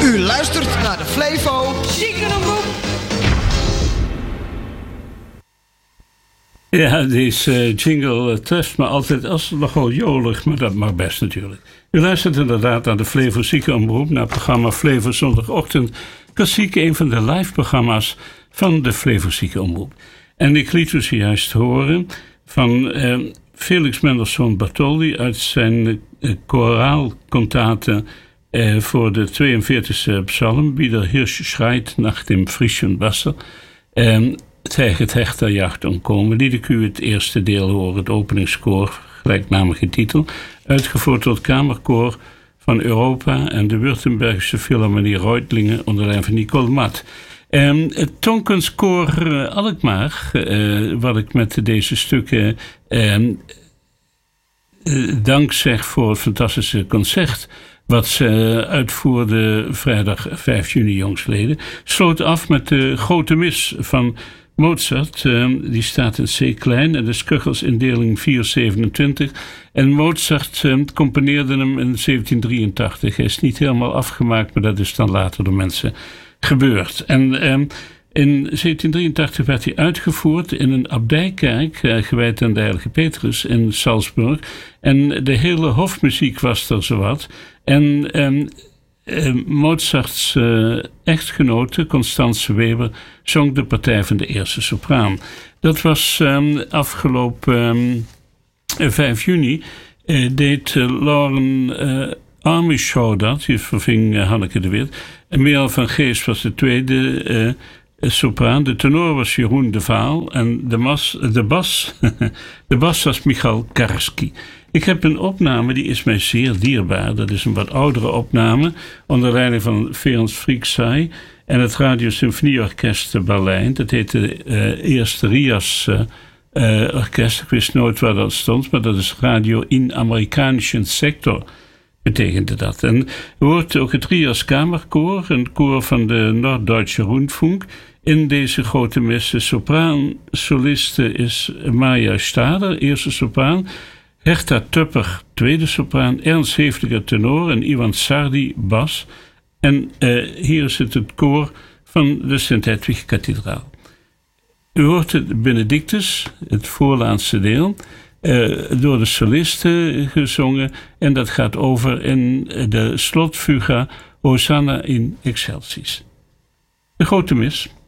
U luistert naar de Flevo Ziekenomroep. Ja, deze jingle treft me altijd als nogal jolig, maar dat mag best natuurlijk. U luistert inderdaad naar de Flevo Ziekenomroep, naar het programma Flevo Zondagochtend. Klassiek, een van de live programma's van de Flevo Ziekenomroep. En ik liet u zojuist horen van Felix Mendelssohn Bartholdy uit zijn koraalkantate voor de 42e psalm, Wieder Hirsch schreit nach dem frischen Wasser. Tegen het hecht der jacht ontkomen, liet ik u het eerste deel horen, het openingskoor, gelijknamige titel, uitgevoerd door het Kamerkoor van Europa en de Württembergische Philharmonie Reutlingen onder leiding van Nicole Mat. Het Toonkunstkoor Alkmaar, wat ik met deze stukken dank zeg voor het fantastische concert wat ze uitvoerde vrijdag 5 juni jongstleden, sloot af met de Grote Mis van Mozart. Die staat in C klein en de Skuggelsindeling 4/27. En Mozart componeerde hem in 1783. Hij is niet helemaal afgemaakt, maar dat is dan later door mensen gebeurd. En in 1783 werd hij uitgevoerd in een abdijkerk, gewijd aan de Heilige Petrus in Salzburg. En de hele hofmuziek was er zowat. En Mozarts echtgenote, Constance Weber, zong de partij van de eerste sopraan. Dat was afgelopen 5 juni. Deed Lauren Armishaw dat, die verving Hanneke de Wit. En Merel van Geest was de tweede sopraan. De tenor was Jeroen de Vaal. En de bas was Michal Karski. Ik heb een opname, die is mij zeer dierbaar. Dat is een wat oudere opname, onder leiding van Ferenc Fricsay en het Radio Symfonieorkest Berlijn. Dat heette eerst Rias Orkest. Ik wist nooit waar dat stond, maar dat is Radio in Amerikanischen Sector, betekende dat. En er hoort ook het Rias Kamerkoor, een koor van de Norddeutsche Rundfunk. In deze grote mis, de sopraansoliste is Maya Stader, eerste sopraan. Herta Tupper, tweede sopraan, Ernst Heftiger tenor en Ivan Sardi bas. En hier is het koor van de Sint-Hedwig-kathedraal. U hoort het Benedictus, het voorlaatste deel, door de solisten gezongen. En dat gaat over in de slotfuga Hosanna in Excelsis. De Grote Mis.